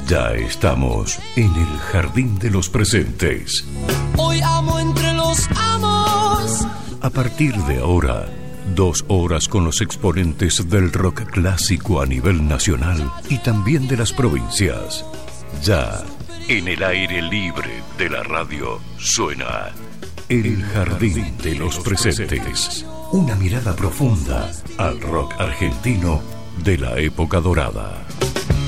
Ya estamos en el jardín de los presentes. Hoy amo entre los amos. A partir de ahora, 2 horas con los exponentes del rock clásico a nivel nacional y también de las provincias. Ya en el aire libre de la radio suena El Jardín de los Presentes. Una mirada profunda al rock argentino de la época dorada.